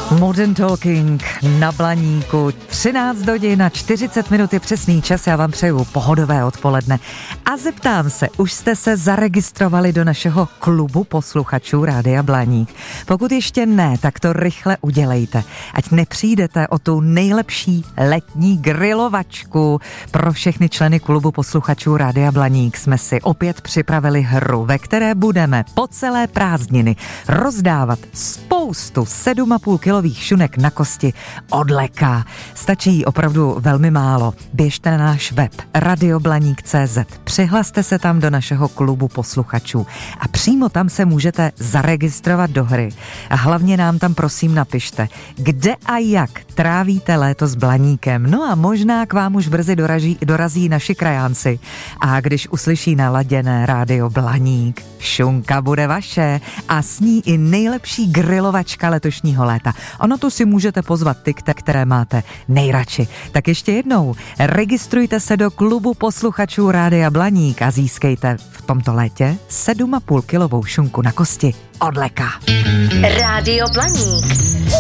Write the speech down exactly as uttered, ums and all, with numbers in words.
Modern Talking na Blaníku. třináct hodin a čtyřicet minut je přesný čas. Já vám přeju pohodové odpoledne. A zeptám se, už jste se zaregistrovali do našeho klubu posluchačů Rádia Blaník? Pokud ještě ne, tak to rychle udělejte. Ať nepřijdete o tu nejlepší letní grilovačku. Pro všechny členy klubu posluchačů Rádia Blaník jsme si opět připravili hru, ve které budeme po celé prázdniny rozdávat spoustu sedm a půl kilových šunek na kosti od Leka. Stačí opravdu velmi málo. Běžte na náš web radioblaník tečka cé zet, přihlaste se tam do našeho klubu posluchačů a přímo tam se můžete zaregistrovat do hry. A hlavně nám tam prosím napište, kde a jak trávíte léto s Blaníkem. No a možná k vám už brzy dorazí, dorazí naši krajánci. A když uslyší naladěné Rádio Blaník, šunka bude vaše a s ní i nejlepší grilovačka letošního léta. Ono tu si můžete pozvat ty, které máte nejradši. Tak ještě jednou, registrujte se do klubu posluchačů Rádia Blaník a získejte v tomto létě sedm a půl kilovou šunku na kosti od Leka. Rádio Blaník.